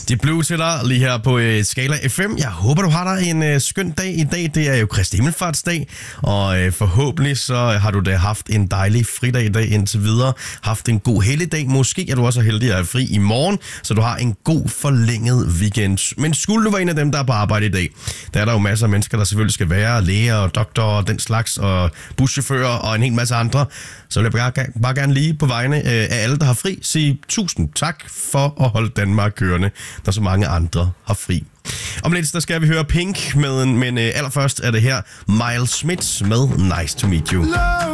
Det blev til dig lige her på Skala FM. Jeg håber, du har dig en skøn dag i dag. Det er jo Kristi Himmelfartsdag, og forhåbentlig så har du da haft en dejlig fridag i dag indtil videre. Haft en god helligdag. Måske er du også heldig at have fri i morgen, så du har en god forlænget weekend. Men skulle du være en af dem, der er på arbejde i dag, der er der jo masser af mennesker, der selvfølgelig skal være læger og doktorer og den slags, og buschauffører og en hel masse andre. Så vil jeg bare gerne lige på vegne af alle, der har fri, sige tusind tak for at holde Danmark kørende, når så mange andre har fri. Om lidt, der skal vi høre Pink, men allerførst er det her Miles Smith med Nice to Meet You.